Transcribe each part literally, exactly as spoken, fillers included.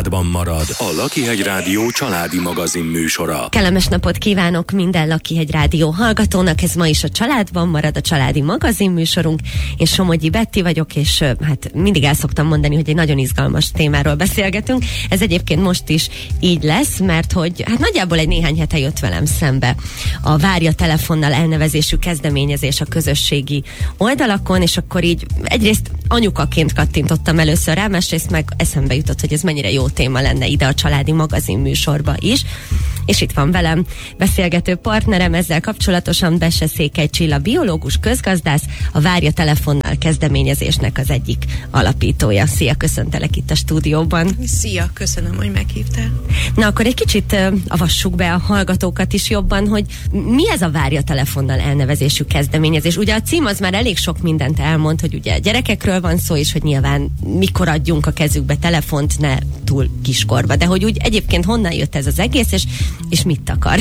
családban marad. A Lakihegy Rádió családi magazin műsora. Kellemes napot kívánok minden Lakihegy Rádió hallgatónak, ez ma is a Családban marad, a családi magazin műsorunk. Én Somogyi Betti vagyok, és hát mindig el szoktam mondani, hogy egy nagyon izgalmas témáról beszélgetünk. Ez egyébként most is így lesz, mert hogy hát nagyjából egy néhány hete jött velem szembe a Várja telefonnal elnevezésű kezdeményezés a közösségi oldalakon, és akkor így egyrészt anyukaként kattintottam először rá, másrészt meg eszembe jutott, hogy ez mennyire jó téma lenne ide a családi magazin műsorba is. És itt van velem beszélgető partnerem ezzel kapcsolatosan, Besse Székely Csilla, biológus, közgazdász, a Várja telefonnal kezdeményezésnek az egyik alapítója. Szia, köszöntelek itt a stúdióban. Szia, köszönöm, hogy meghívtál. Na akkor egy kicsit uh, avassuk be a hallgatókat is jobban, hogy mi ez a Várja telefonnal elnevezésű kezdeményezés. Ugye a cím az már elég sok mindent elmond, hogy ugye gyerekekről van szó, és hogy nyilván mikor adjunk a kezükbe telefont, ne túl kiskorba, de hogy úgy egyébként honnan jött ez az egész, és, és mit akar?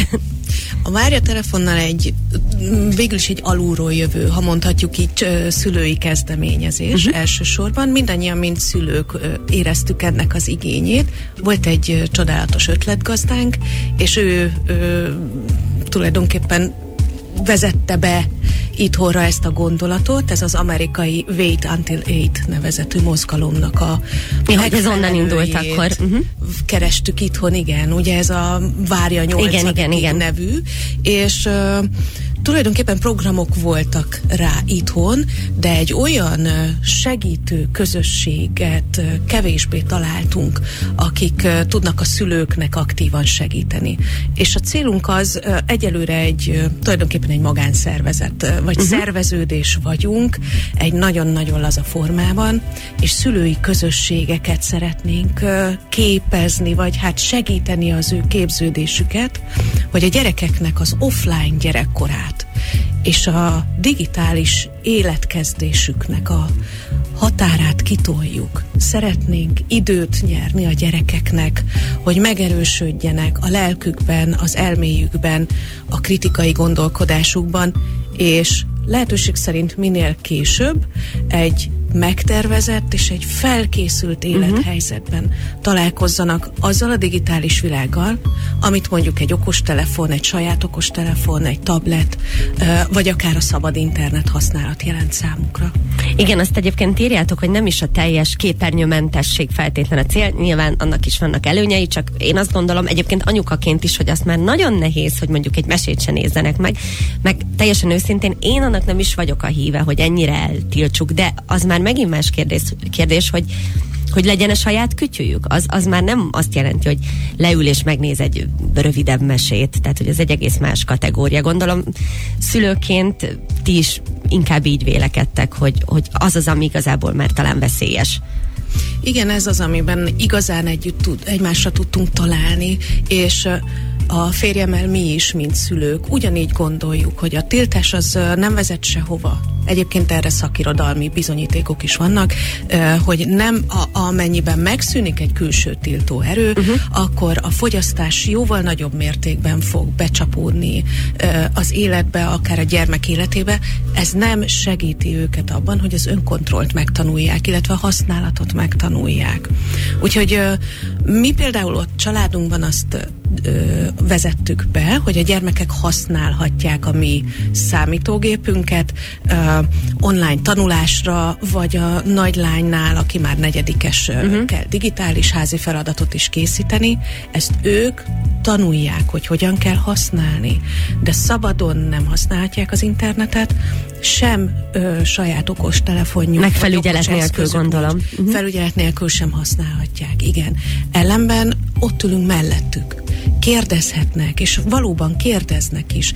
A Várja telefonnal egy, végül is egy alulról jövő, ha mondhatjuk így, szülői kezdeményezés uh-huh. elsősorban. Mindannyian, mint szülők éreztük ennek az igényét. Volt egy csodálatos ötletgazdánk, és ő, ő tulajdonképpen vezette be itthonra ezt a gondolatot, ez az amerikai Wait Until Eight nevezetű mozgalomnak a ja, hogy ez onnan indult akkor. Uh-huh. Kerestük itthon, igen, ugye ez a Várja nyolcadikig nevű, és uh, tulajdonképpen programok voltak rá itthon, de egy olyan segítő közösséget kevésbé találtunk, akik tudnak a szülőknek aktívan segíteni. És a célunk az egyelőre egy tulajdonképpen egy magánszervezet, vagy uh-huh. szerveződés vagyunk, egy nagyon-nagyon laza formában, és szülői közösségeket szeretnénk képezni, vagy hát segíteni az ő képződésüket, hogy a gyerekeknek az offline gyerekkorát és a digitális életkezdésüknek a határát kitoljuk. Szeretnénk időt nyerni a gyerekeknek, hogy megerősödjenek a lelkükben, az elméjükben, a kritikai gondolkodásukban, és lehetőség szerint minél később egy megtervezett és egy felkészült élethelyzetben uh-huh. találkozzanak azzal a digitális világgal, amit mondjuk egy okostelefon, egy saját okostelefon, egy tablet, vagy akár a szabad internet használat jelent számukra. Igen, azt egyébként írjátok, hogy nem is a teljes képernyőmentesség feltétlen a cél, nyilván annak is vannak előnyei, csak én azt gondolom egyébként anyukaként is, hogy azt már nagyon nehéz, hogy mondjuk egy mesét se nézzenek meg, meg teljesen őszintén én annak nem is vagyok a híve, hogy ennyire eltiltsuk, de az már megint más kérdés, kérdés hogy, hogy legyen a saját kütyüjük. Az, az már nem azt jelenti, hogy leül és megnéz egy rövidebb mesét, tehát hogy ez egy egész más kategória. Gondolom szülőként ti is inkább így vélekedtek, hogy, hogy az az, ami igazából már talán veszélyes. Igen, ez az, amiben igazán együtt tud, egymásra tudtunk találni, és a férjemmel mi is, mint szülők, ugyanígy gondoljuk, hogy a tiltás az nem vezet sehova. Egyébként erre szakirodalmi bizonyítékok is vannak, hogy nem a, amennyiben megszűnik egy külső tiltó erő, uh-huh. akkor a fogyasztás jóval nagyobb mértékben fog becsapódni az életbe, akár a gyermek életébe. Ez nem segíti őket abban, hogy az önkontrollt megtanulják, illetve a használatot megtanulják. Úgyhogy mi például ott családunkban azt Ö, vezettük be, hogy a gyermekek használhatják a mi számítógépünket ö, online tanulásra, vagy a nagylánynál, aki már negyedikes, uh-huh. kell digitális házi feladatot is készíteni. Ezt ők tanulják, hogy hogyan kell használni, de szabadon nem használhatják az internetet, sem ö, saját okos telefonjuk. Meg felügyelet nélkül, gondolom. Uh-huh. Felügyelet nélkül sem használhatják, igen. Ellenben ott ülünk mellettük. Kérdezhetnek, és valóban kérdeznek is.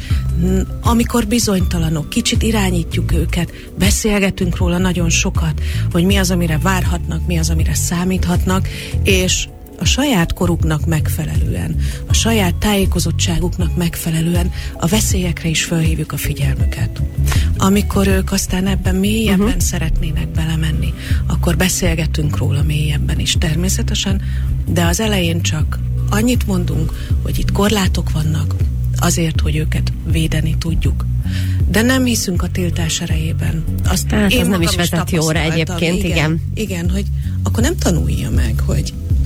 Amikor bizonytalanok, kicsit irányítjuk őket, beszélgetünk róla nagyon sokat, hogy mi az, amire várhatnak, mi az, amire számíthatnak, és a saját koruknak megfelelően, a saját tájékozottságuknak megfelelően a veszélyekre is felhívjuk a figyelmüket. Amikor ők aztán ebben mélyebben uh-huh. szeretnének belemenni, akkor beszélgetünk róla mélyebben is természetesen, de az elején csak annyit mondunk, hogy itt korlátok vannak, azért, hogy őket védeni tudjuk. De nem hiszünk a tiltás erejében. Azt hát én az nem is vezet jóra egyébként, igen. Igen, igen, hogy akkor nem tanulja meg, hogy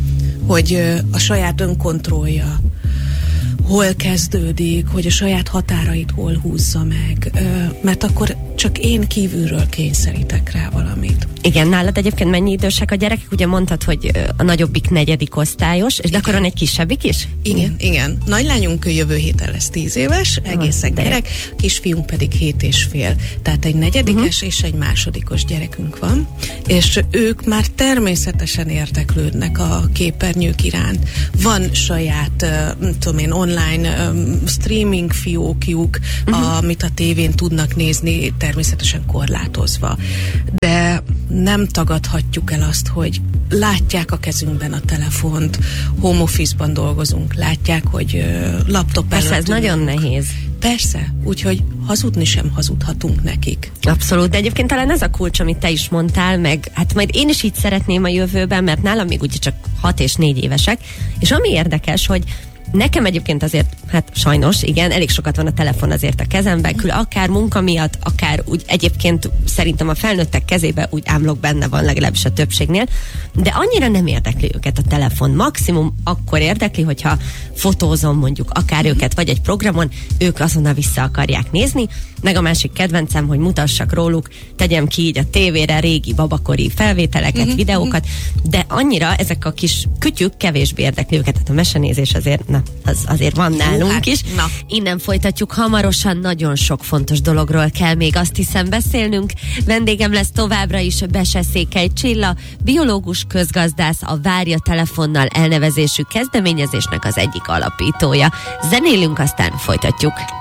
hogy a saját önkontrollja hol kezdődik, hogy a saját határait hol húzza meg, mert akkor csak én kívülről kényszerítek rá valamit. Igen, nálad egyébként mennyi idősek a gyerekek? Ugye mondtad, hogy a nagyobbik negyedik osztályos, és de akkor van egy kisebbik is? Igen, igen. Nagylányunk jövő héten lesz tíz éves, egészen de gyerek, kisfiunk pedig hét és fél. Tehát egy negyedikes uh-huh. és egy másodikos gyerekünk van, és ők már természetesen érdeklődnek a képernyők iránt. Van saját, uh, tudom én, online um, streaming fiókjuk, uh-huh. amit a tévén tudnak nézni, természetesen korlátozva. De nem tagadhatjuk el azt, hogy látják a kezünkben a telefont, home office-ban dolgozunk, látják, hogy uh, laptop Persze, ez ülünk. nagyon nehéz. Persze, úgyhogy hazudni sem hazudhatunk nekik. Abszolút, de egyébként talán ez a kulcs, amit te is mondtál, meg hát majd én is így szeretném a jövőben, mert nálam még ugye csak hat és négy évesek, és ami érdekes, hogy nekem egyébként azért, hát sajnos, igen, elég sokat van a telefon azért a kezemben, kül akár munka miatt, akár úgy egyébként szerintem a felnőttek kezében úgy ámlok benne van, legalábbis a többségnél, de annyira nem érdekli őket a telefon. Maximum akkor érdekli, hogyha fotózom mondjuk akár őket, vagy egy programon, ők azonnal vissza akarják nézni, meg a másik kedvencem, hogy mutassak róluk, tegyem ki így a tévére régi babakori felvételeket, uh-huh, videókat, uh-huh. de annyira ezek a kis kütyük kevésbé érdekli őket, tehát a mesenézés azért, na, az azért van nálunk hát, is. Na. Innen folytatjuk hamarosan, nagyon sok fontos dologról kell még azt hiszem beszélnünk. Vendégem lesz továbbra is Bese Székely Csilla, biológus közgazdász, a Várja telefonnal elnevezésű kezdeményezésnek az egyik alapítója. Zenélünk, aztán folytatjuk.